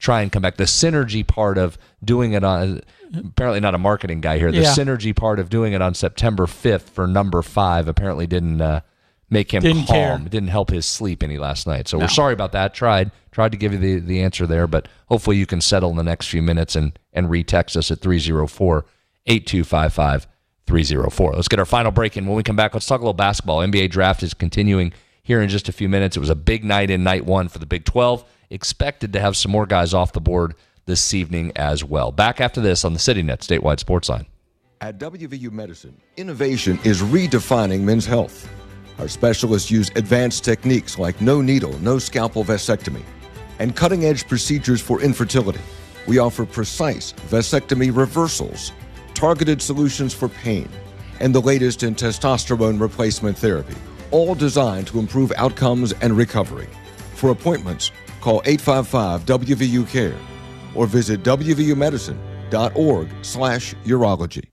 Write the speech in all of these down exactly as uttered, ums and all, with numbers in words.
try and come back. The synergy part of doing it on, apparently not a marketing guy here, the yeah. synergy part of doing it on September fifth for number five apparently didn't uh, make him didn't calm. Care. It didn't help his sleep any last night. So no. we're sorry about that. Tried tried to give you the, the answer there, but hopefully you can settle in the next few minutes and, and re-text us at three oh four, eight two five five, three oh four. Let's get our final break in. When we come back, let's talk a little basketball. N B A draft is continuing here in just a few minutes. It was a big night in night one for the Big twelve. Expected to have some more guys off the board this evening as well. Back after this on the CityNet Statewide Sports Line. At W V U Medicine, innovation is redefining men's health. Our specialists use advanced techniques like no needle, no scalpel vasectomy, and cutting-edge procedures for infertility. We offer precise vasectomy reversals, targeted solutions for pain, and the latest in testosterone replacement therapy, all designed to improve outcomes and recovery. For appointments, call eight five five W V U care or visit w v u medicine dot org slash urology.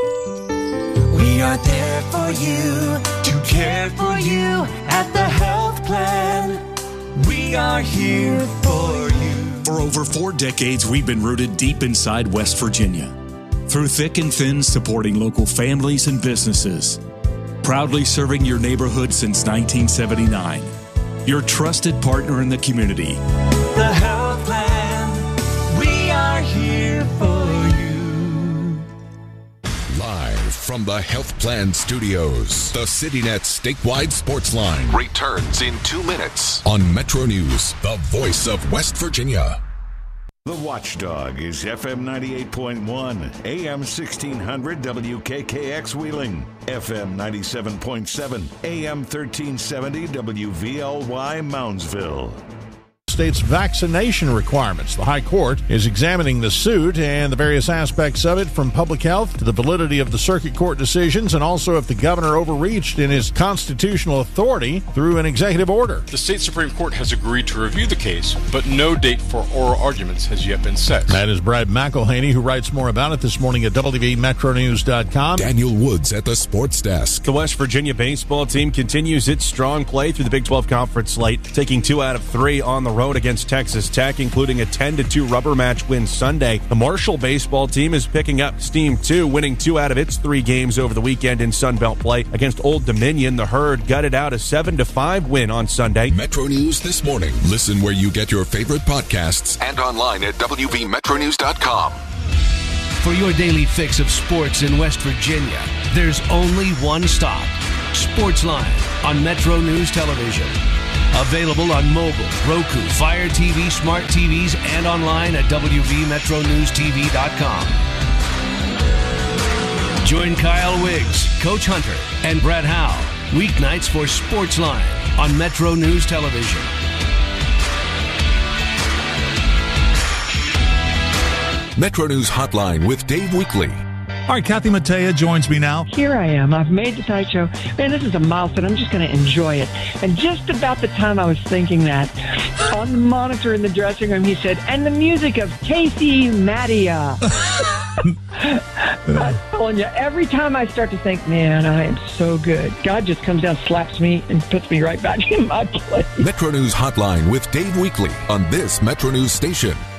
We are there for you, to care for you at the health plan. We are here for you. For over four decades, we've been rooted deep inside West Virginia. Through thick and thin, supporting local families and businesses. Proudly serving your neighborhood since nineteen seventy-nine. Your trusted partner in the community. The health plan, we are here for you. Live from the Health Plan Studios, the CityNet Statewide Sports Line returns in two minutes on Metro News, the voice of West Virginia. The Watchdog is F M ninety-eight point one, A M sixteen hundred W K K X Wheeling, F M ninety-seven point seven, A M thirteen seventy W V L Y Moundsville. State's vaccination requirements. The High Court is examining the suit and the various aspects of it, from public health to the validity of the circuit court decisions, and also if the governor overreached in his constitutional authority through an executive order. The state Supreme Court has agreed to review the case, but no date for oral arguments has yet been set. That is Brad McElhaney, who writes more about it this morning at w v metro news dot com. Daniel Woods at the sports desk. The West Virginia baseball team continues its strong play through the Big twelve Conference slate, taking two out of three on the road against Texas Tech, including a ten to two rubber match win Sunday. The Marshall baseball team is picking up steam too, winning two out of its three games over the weekend in Sun Belt play. Against Old Dominion, the Herd gutted out a seven to five win on Sunday. Metro News This Morning. Listen where you get your favorite podcasts and online at w v metro news dot com. For your daily fix of sports in West Virginia, there's only one stop. Sportsline on Metro News Television. Available on mobile, Roku, Fire T V, smart T Vs, and online at w v metro news t v dot com. Join Kyle Wiggs, Coach Hunter, and Brett Howe weeknights for Sportsline on Metro News Television. Metro News Hotline with Dave Weekley. All right, Kathy Mattea joins me now. Here I am. I've made the Tonight Show. Man, this is a milestone. I'm just going to enjoy it. And just about the time I was thinking that, on the monitor in the dressing room, he said, and the music of Casey Mattea. I'm telling you, every time I start to think, man, I am so good, God just comes down, slaps me, and puts me right back in my place. Metro News Hotline with Dave Weekley on this Metro News station.